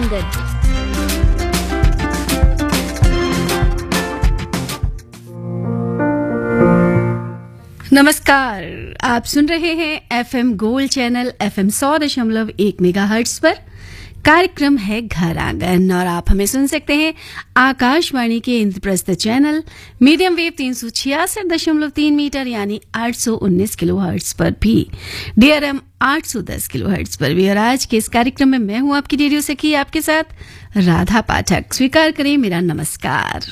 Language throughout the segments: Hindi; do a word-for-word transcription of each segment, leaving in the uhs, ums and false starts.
घरांगन। नमस्कार, आप सुन रहे हैं एफएम गोल्ड चैनल एफएम सौ दशमलव एक मेगाहर्ट्ज पर। कार्यक्रम है घर आंगन और आप हमें सुन सकते हैं आकाशवाणी के इंद्रप्रस्थ चैनल मीडियम वेव तीन सौ छियासठ दशमलव तीन मीटर यानी आठ सौ उन्नीस किलो हर्ट्ज पर भी, डीआरएम आठ सौ दस किलो हर्ट्ज पर भी। और आज के इस कार्यक्रम में मैं हूं आपकी रेडियो सखी, आपके साथ राधा पाठक। स्वीकार करें मेरा नमस्कार।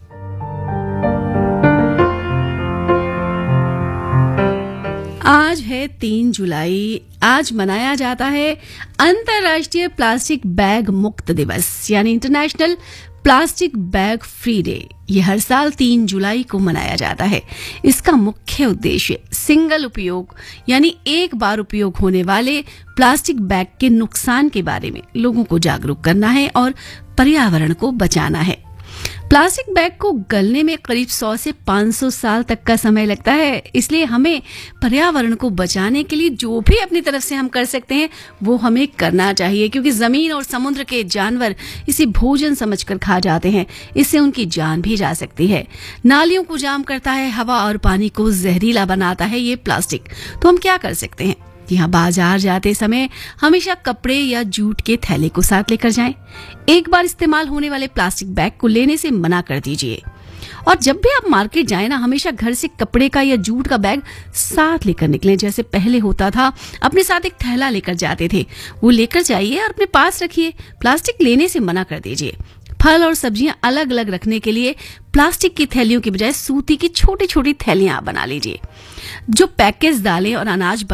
आज है तीन जुलाई। आज मनाया जाता है अंतर्राष्ट्रीय प्लास्टिक बैग मुक्त दिवस यानी international plastic bag free day. ये हर साल तीन जुलाई को मनाया जाता है। इसका मुख्य उद्देश्य सिंगल उपयोग यानी एक बार उपयोग होने वाले प्लास्टिक बैग के नुकसान के बारे में लोगों को जागरूक करना है और पर्यावरण को बचाना है। प्लास्टिक बैग को गलने में करीब सौ से पाँच सौ साल तक का समय लगता है, इसलिए हमें पर्यावरण को बचाने के लिए जो भी अपनी तरफ से हम कर सकते हैं वो हमें करना चाहिए, क्योंकि जमीन और समुद्र के जानवर इसे भोजन समझकर खा जाते हैं। इससे उनकी जान भी जा सकती है। नालियों को जाम करता है, हवा और पानी को जहरीला बनाता है ये प्लास्टिक। तो हम क्या कर सकते हैं? यहाँ बाजार जाते समय हमेशा कपड़े या जूट के थैले को साथ लेकर जाएं। एक बार इस्तेमाल होने वाले प्लास्टिक बैग को लेने से मना कर दीजिए। और जब भी आप मार्केट जाएं ना, हमेशा घर से कपड़े का या जूट का बैग साथ लेकर निकलें। जैसे पहले होता था, अपने साथ एक थैला लेकर जाते थे, वो लेकर जाइए और अपने पास रखिए। प्लास्टिक लेने से मना कर दीजिए। फल और सब्जियां अलग अलग रखने के लिए प्लास्टिक की थैलियों की बजाय सूती की छोटी छोटी थैलियां आप बना लीजिए। जो पैकेज दालें और अनाज